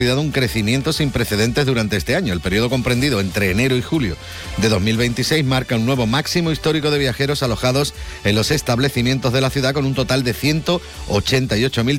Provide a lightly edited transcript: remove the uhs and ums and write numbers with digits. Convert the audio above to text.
un crecimiento sin precedentes durante este año. El periodo comprendido entre enero y julio de 2026 marca un nuevo máximo histórico de viajeros alojados en los establecimientos de la ciudad, con un total de 188.000